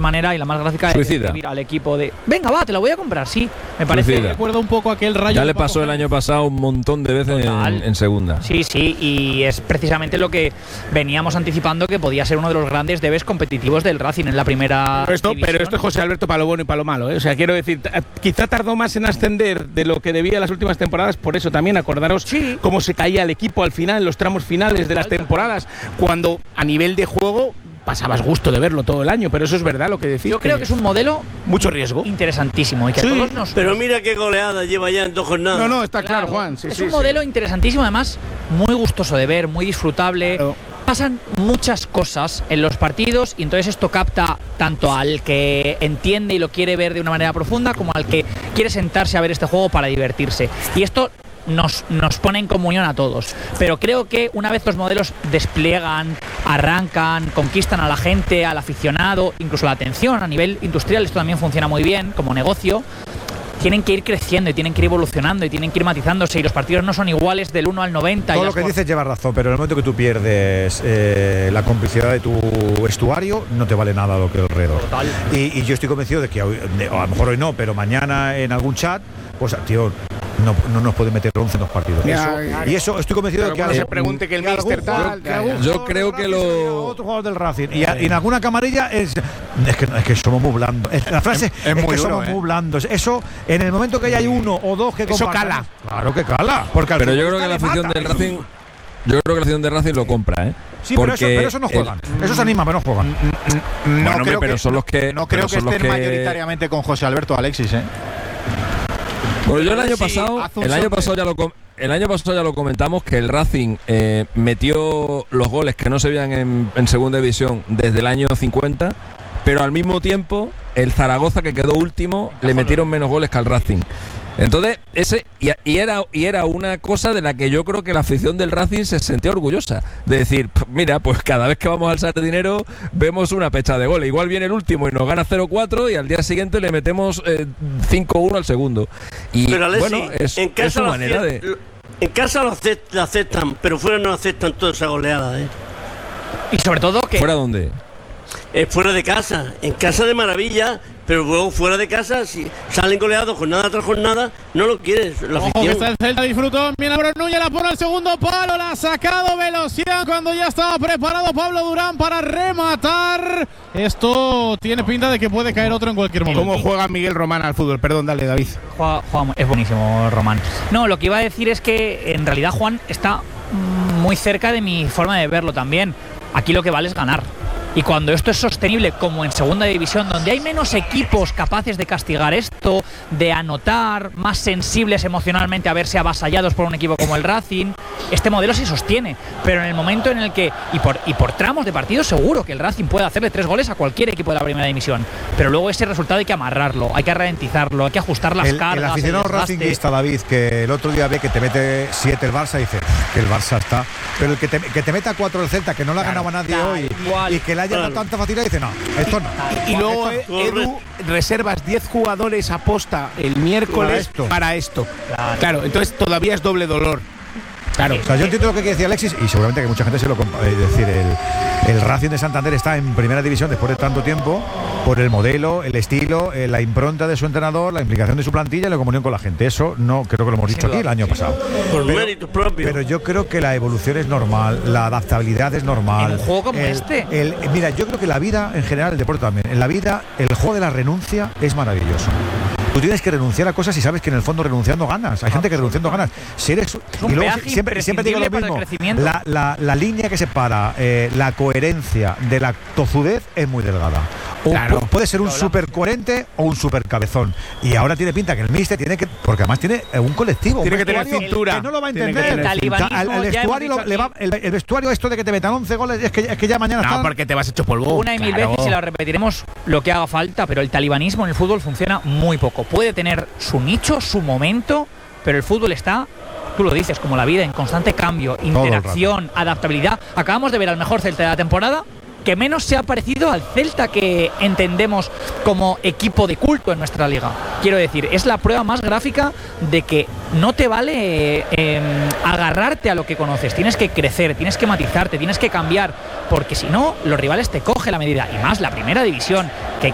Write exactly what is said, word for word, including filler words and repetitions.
manera y la más gráfica de describir al equipo de venga, va, te la voy a comprar, sí. Me parece. Suicida. Recuerda un poco aquel Rayo. Ya le pasó el año pasado un montón de veces en, en segunda. Sí, sí, y es precisamente lo que veníamos anticipando, que podía ser uno de los grandes debes competitivos del Racing en la primera pero esto, división. pero esto es José Alberto para lo bueno y para lo malo, ¿eh? O sea, quiero decir, quizá tardó más en ascender de lo que debía las últimas temporadas, por eso también acordaros sí. cómo se caía el equipo al final, en los tramos finales de las temporadas, cuando a nivel de juego pasabas gusto de verlo todo el año, pero eso es verdad lo que decís. Yo creo que es un modelo mucho riesgo, interesantísimo y que sí, a todos nos. Pero mira qué goleada lleva ya en dos jornadas. No, no, está claro, claro, Juan. Sí, es sí, un sí. modelo interesantísimo, además muy gustoso de ver, muy disfrutable. Claro. Pasan muchas cosas en los partidos y entonces esto capta tanto al que entiende y lo quiere ver de una manera profunda como al que quiere sentarse a ver este juego para divertirse. Y esto Nos, nos pone en comunión a todos, pero creo que una vez los modelos despliegan, arrancan, conquistan a la gente, al aficionado, incluso la atención a nivel industrial, esto también funciona muy bien como negocio, tienen que ir creciendo y tienen que ir evolucionando y tienen que ir matizándose y los partidos no son iguales del uno al noventa. Todo y lo que por... dices lleva razón, pero en el momento que tú pierdes eh, la complicidad de tu vestuario, no te vale nada lo que el alrededor. Total. Y, y yo estoy convencido de que hoy, de, a lo mejor hoy no, pero mañana en algún chat, pues tío, no, no nos pueden meter once en dos partidos. Ya, eso, ya, y eso estoy convencido pero de que cuando eh, se pregunte que el que míster algún tal, jugador- que que algún algún Yo jugador creo del que Racing se lo- lleva a otro jugador del Racing y, a, y en alguna camarilla es, es que es que somos muy blandos. Es- La frase es, Es- es es muy que duro, somos ¿eh? muy blandos. Eso en el momento que ya hay uno o dos que Eso compartan- cala. Claro que cala. Porque al Pero yo creo que futbolista la le afición mata del eso. Racing, yo creo que la afición del Racing lo compra, ¿eh? Sí, pero eso, Porque pero eso no el- juegan. Eso se anima, pero no juegan. No Bueno, hombre, creo pero que, son los que no pero creo que son los estén que- mayoritariamente con José Alberto Alexis, ¿eh? Bueno, yo el año Sí, pasado, haz un el año sorteo. pasado ya lo com- el año pasado ya lo comentamos que el Racing eh, metió los goles que no se veían en, en segunda división desde el año cincuenta, pero al mismo tiempo el Zaragoza, que quedó último, le metieron menos goles que al Racing. Entonces, ese y, y era y era una cosa de la que yo creo que la afición del Racing se sentía orgullosa. De decir, "P- mira, pues cada vez que vamos al sacar dinero vemos una pecha de goles. Igual viene el último y nos gana cero cuatro y al día siguiente le metemos eh, cinco uno al segundo. Y Pero Alexis, bueno, es, en es casa su lo manera acep- de... En casa lo acep- lo aceptan, pero fuera no aceptan toda esa goleada, ¿eh? Y sobre todo que ¿Fuera dónde? Eh, fuera de casa, en casa de maravilla, pero luego fuera de casa, si salen goleados jornada tras jornada, no lo quieres. La Ojo que afición. está el Celta, disfrutó. Viene Álvaro Núñez, la pone al segundo palo, la ha sacado velocidad cuando ya estaba preparado Pablo Durán para rematar. Esto tiene pinta de que puede caer otro en cualquier momento. ¿Cómo juega Miguel Román al fútbol? Perdón, dale, David. Juega- juega muy- es buenísimo, Román. No, lo que iba a decir es que en realidad Juan está mm, muy cerca de mi forma de verlo también. Aquí lo que vale es ganar. Y cuando esto es sostenible, como en segunda división, donde hay menos equipos capaces de castigar esto, de anotar, más sensibles emocionalmente a verse avasallados por un equipo como el Racing, este modelo se sostiene. Pero en el momento en el que, y por, y por tramos de partido, seguro que el Racing puede hacerle tres goles a cualquier equipo de la primera división. Pero luego ese resultado hay que amarrarlo, hay que ralentizarlo, hay que ajustar las El, cargas. el aficionado el desgaste. racinguista, David, que el otro día ve que te mete siete el Barça, dice que el Barça está. Pero el que te, que te meta cuatro el Celta, que no le ha ganado a nadie tal hoy, cual. y que le haya dado Claro. tanta facilidad, dice no, esto no. Y luego, eh, Esto- Edu, reservas diez jugadores a posta el miércoles Para esto. para esto. Claro, entonces todavía es doble dolor. Claro. O sea, yo entiendo lo que decía Alexis y seguramente que mucha gente se lo compa- es decir, el, el Racing de Santander está en primera división después de tanto tiempo por el modelo, el estilo, eh, la impronta de su entrenador, la implicación de su plantilla y la comunión con la gente. Eso no creo que lo hemos dicho aquí el año pasado. Por Pero- méritos propios. Pero yo creo que la evolución es normal, la adaptabilidad es normal. En un juego como El- este. el- mira, yo creo que la vida, en general, el deporte también, en la vida, el juego de la renuncia es maravilloso. Tú tienes que renunciar a cosas y sabes que en el fondo renunciando ganas. Hay gente que renunciando ganas. Si eres, un y luego peaje siempre, siempre digo lo imprescindible para el mismo. crecimiento. La, la, la línea que separa eh, la coherencia de la tozudez es muy delgada. O Claro. pu- puede ser un súper coherente o un súper cabezón. Y ahora tiene pinta que el míster tiene que, porque además tiene eh, un colectivo, Tiene un que tener vestuario cintura. que no lo va a Tiene que entender. tener cintura. O sea, al- al Talibanismo, ya vestuario hemos lo- le va- dicho el, el vestuario esto de que te metan once goles es que, es que ya mañana No, están- porque te vas hecho polvo. Una y mil Claro. veces y la repetiremos lo que haga falta, pero el talibanismo en el fútbol funciona muy poco. Puede tener su nicho, su momento, pero el fútbol está, tú lo dices, como la vida, en constante cambio, el interacción, adaptabilidad. Acabamos de ver al mejor Celta de la temporada, que menos se ha parecido al Celta que entendemos como equipo de culto en nuestra liga. Quiero decir, es la prueba más gráfica de que no te vale eh, eh, agarrarte a lo que conoces, tienes que crecer, tienes que matizarte, tienes que cambiar, porque si no, los rivales te cogen la medida, y más la primera división, que